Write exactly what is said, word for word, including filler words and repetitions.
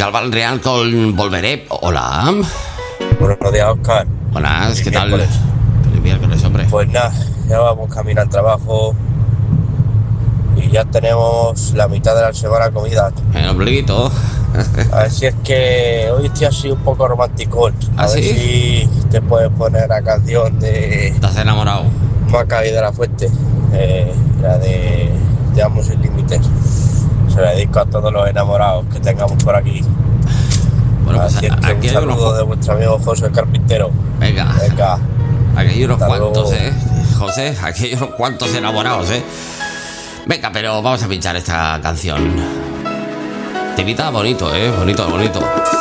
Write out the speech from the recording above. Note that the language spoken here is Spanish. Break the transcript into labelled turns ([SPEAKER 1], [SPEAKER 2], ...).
[SPEAKER 1] Galván Real con Volveré. Hola.
[SPEAKER 2] Buenos días, Óscar.
[SPEAKER 1] Buenas,
[SPEAKER 2] Feliz
[SPEAKER 1] ¿qué tal?
[SPEAKER 2] miércoles.
[SPEAKER 1] Feliz miércoles, hombre.
[SPEAKER 2] Pues nada, ya vamos camino al trabajo y ya tenemos la mitad de la semana comida.
[SPEAKER 1] El ombliguito.
[SPEAKER 2] A ver si es que hoy estoy así un poco romanticón. A
[SPEAKER 1] ¿Ah,
[SPEAKER 2] ver
[SPEAKER 1] sí?
[SPEAKER 2] si te puedes poner la canción de
[SPEAKER 1] Estás enamorado.
[SPEAKER 2] Maca y de la Fuente, eh, la de Te amo sin límites. Se la dedico a todos los enamorados que tengamos por aquí.
[SPEAKER 1] Bueno, pues
[SPEAKER 2] Así es que
[SPEAKER 1] aquí
[SPEAKER 2] un
[SPEAKER 1] hay unos,
[SPEAKER 2] saludo de vuestro amigo José el Carpintero.
[SPEAKER 1] venga,
[SPEAKER 2] Venga,
[SPEAKER 1] aquí hay unos
[SPEAKER 2] hasta
[SPEAKER 1] cuantos,
[SPEAKER 2] luego.
[SPEAKER 1] ¿eh? José, aquí hay unos cuantos enamorados, ¿eh? Venga, pero vamos a pinchar esta canción. Te invita bonito, ¿eh? Bonito, bonito.